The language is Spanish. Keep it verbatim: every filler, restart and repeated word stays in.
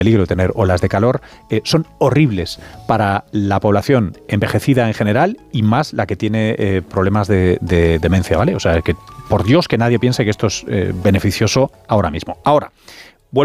peligro de tener olas de calor, eh, son horribles para la población envejecida en general y más la que tiene eh, problemas de, de demencia, ¿vale? O sea, que por Dios que nadie piense que esto es eh, beneficioso ahora mismo. Ahora,